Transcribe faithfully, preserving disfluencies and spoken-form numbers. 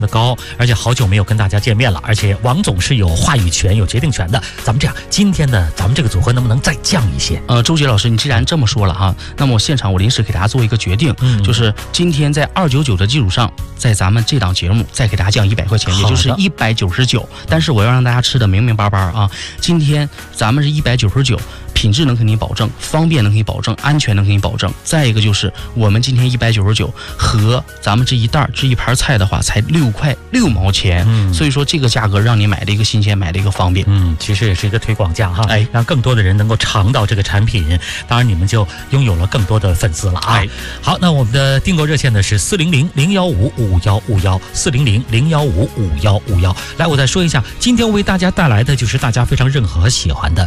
的高，而且好久没有跟大家见面了，而且王总是有话语权、有决定权的。咱们这样，今天的咱们这个组合能不能再降一些？ 呃，周杰老师，你既然这么说了哈，那么我现场我临时给大家做一个决定，嗯、就是今天在二九九的基础上，在咱们这档节目再给大家降一百块钱，也就是一百九十九。但是我要让大家吃的明明白白啊，今天咱们是一百九十九。品质能给你保证，方便能给你保证，安全能给你保证。再一个就是我们今天一百九十九和咱们这一袋这一盘菜的话，才六块六毛钱。嗯，所以说这个价格让你买的一个新鲜，买的一个方便。 嗯，其实也是一个推广价哈，哎，让更多的人能够尝到这个产品。当然，你们就拥有了更多的粉丝了啊。哎、好，那我们的订购热线呢是四零零零幺五五幺五幺四零零零幺五五幺五幺。来，我再说一下，今天为大家带来的就是大家非常认可和喜欢的